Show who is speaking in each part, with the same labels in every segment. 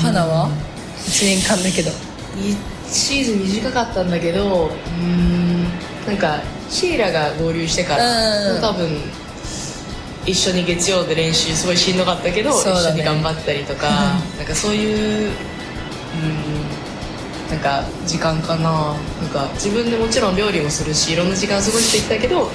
Speaker 1: 花は1年間だけど
Speaker 2: シーズン短かったんだけど、なんかシーラが合流してから、多分一緒に月曜で練習すごいしんどかったけど、一緒に頑張ったりとかなんかそういう、なんか時間かな。なんか自分でもちろん料理もするしいろんな時間過ごしてきたけど、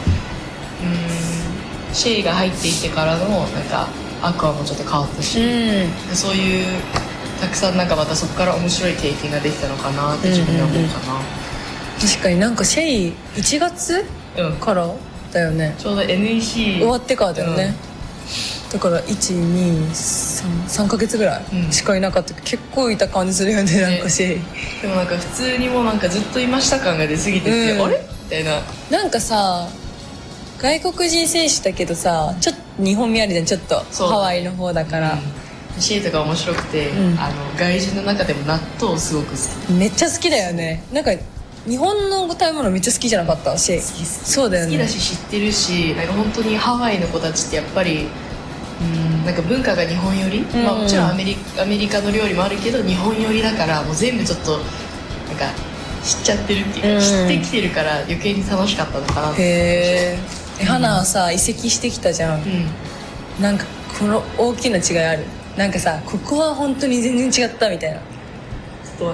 Speaker 2: シェイが入っていってからのなんかアクアもちょっと変わったし、そういうたくさんなんかまたそこから面白い経験ができたのかなって自分で思うかな。
Speaker 1: 確かになんかシェイ1月、からだよね。
Speaker 2: ちょうど NEC
Speaker 1: 終わってからだよね、だから123ヶ月ぐらいしかいなかったけど、結構いた感じするよね、なんかシェイ。
Speaker 2: でもなんか普通にもうなんかずっといました感が出過ぎてて、あれみたいな。
Speaker 1: なんかさ外国人選手だけどさ、ちょっと日本味あるじゃん、ちょっとハワイの方だから、
Speaker 2: シェイとか面白くて、外人の中でも納豆すごく好き。
Speaker 1: めっちゃ好きだよね。なんか日本の食べ物めっちゃ好きじゃなかったシェイ。そうだよね。
Speaker 2: 好きだし知ってるし、なんか本当にハワイの子たちってやっぱりなんか文化が日本寄り、もちろんアメリカの料理もあるけど日本寄りだから、もう全部ちょっとなんか知っちゃってるっていうか、知ってきてるから余計に楽しかったのかな。
Speaker 1: へえ。花はさ移籍してきたじゃん、なんかこの大きな違いある？なんかさここは本当に全然違ったみたいな。
Speaker 2: ど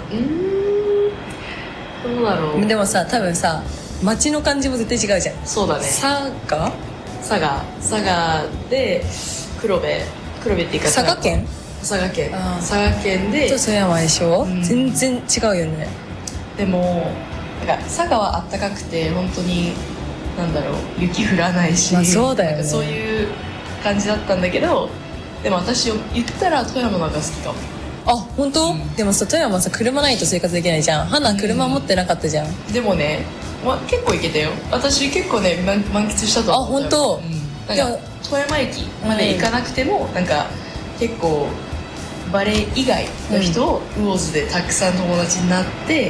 Speaker 2: うだろう。
Speaker 1: でもさ多分さ街の感じも絶対違うじゃん。
Speaker 2: そうだね。佐賀で黒部っていうか
Speaker 1: 佐賀県
Speaker 2: で
Speaker 1: と富山でしょ、全然違うよね。
Speaker 2: でもなんか佐賀はあったかくて本当になんだろう、雪降らないし、
Speaker 1: そうだよね、
Speaker 2: なんかそういう感じだったんだけど、でも私言ったら富山の方が好きかも。
Speaker 1: あ、本当？でもさ富山さ車ないと生活できないじゃん。花車持ってなかったじゃん。
Speaker 2: でもね、結構行けたよ。私結構ね満喫したと思う。
Speaker 1: あ、本当？
Speaker 2: なんか富山駅まで行かなくても、なんか結構バレエ以外の人をウオズでたくさん友達になって、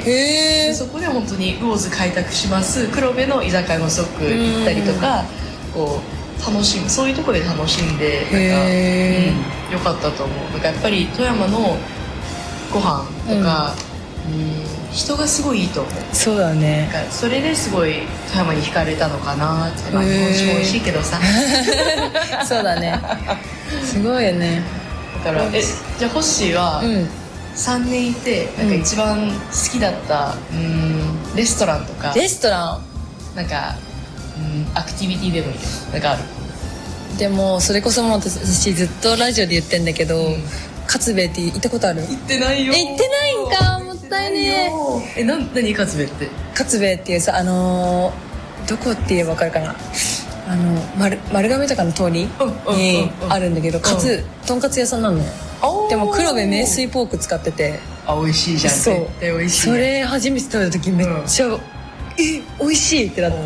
Speaker 2: でそこで本当にウオズ開拓します黒部の居酒屋もすごく行ったりとか、こう楽しむ、そういうところで楽しんで、なんか、よかったと思う。なんかやっぱり富山のご飯とか、人がすごいいいと思う。
Speaker 1: そうだね。
Speaker 2: なんかそれですごい富山に惹かれたのかなって。日本酒も美味しいけどさ
Speaker 1: そうだねすごいよね。
Speaker 2: だからじゃあホッシーは3年いてなんか一番好きだったレストランとか、なんかアクティビティでもいいよ、なんかある？
Speaker 1: でもそれこそもう私ずっとラジオで言ってんだけど、勝部って行ったことある？
Speaker 2: 行ってないよ。
Speaker 1: 行ってないんか、もったいね
Speaker 2: え。何勝部って？
Speaker 1: 勝部っていうさ、どこって言えば分かるかな、丸亀とかの通りにあるんだけど、とんかつ屋さんなのよ。でも黒部名水ポーク使ってて、
Speaker 2: 美味しいじゃん。
Speaker 1: そう、
Speaker 2: 絶対美味しい。
Speaker 1: それ初めて食べた時めっちゃ、美味しいってなって、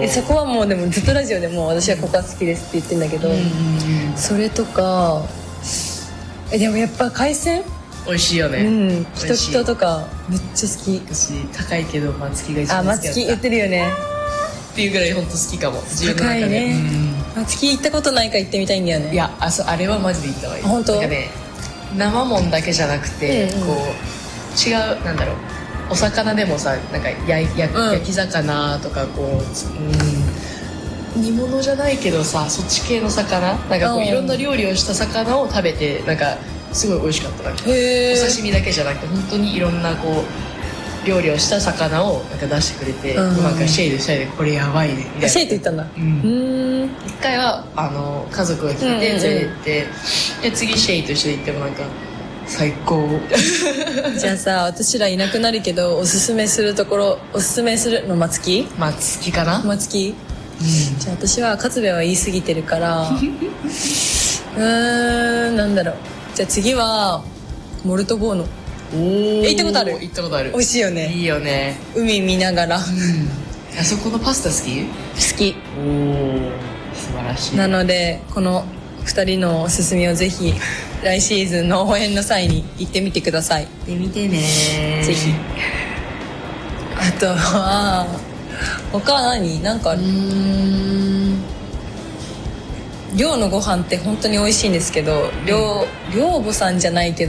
Speaker 1: そこはもうでもずっとラジオでも私はここは好きですって言ってんだけど、それとかでもやっぱ海鮮
Speaker 2: 美味しいよね。
Speaker 1: キトキトとかめっちゃ好き。
Speaker 2: 私高いけど松木が一番好きだった。
Speaker 1: 松木言ってるよね
Speaker 2: っていうぐらい本当好きかも。
Speaker 1: 高いね。松木行ったことないから行ってみたいんだよね。
Speaker 2: いや、あれはマジで行った方がいい。
Speaker 1: 本当？
Speaker 2: なんかね、生もんだけじゃなくて、こう違う、なんだろう、お魚でもさ、なんか焼き魚とかこう、煮物じゃないけどさ、そっち系の魚、なんかこういろんな料理をした魚を食べて、なんかすごい美味しかった。なんかお刺身だけじゃなくて本当にいろんなこう料理をした魚をなんか出してくれて、なんかシェイでこれやばいねみたいな。
Speaker 1: シェイって言ったんだ。
Speaker 2: 一回は家族が来て連れてって、で次シェイと一緒に行ってもなんか最高
Speaker 1: じゃあさ、私らいなくなるけどおすすめするの松木
Speaker 2: かな。
Speaker 1: 松木、じゃあ私は勝部は言い過ぎてるからなんだろう、じゃあ次はモルトボーノ。行ったことある？
Speaker 2: 行ったことある。
Speaker 1: 美味しいよね。
Speaker 2: いいよね。
Speaker 1: 海見ながら、
Speaker 2: あそこのパスタ好き？
Speaker 1: 好き。
Speaker 2: 素晴らしい。
Speaker 1: なのでこの2人のおすすめをぜひ来シーズンの応援の際に行ってみてください。
Speaker 2: 行ってみてね、
Speaker 1: ぜひ。あとは他は何？なんか寮のご飯って本当に美味しいんですけど、寮母さんじゃないけど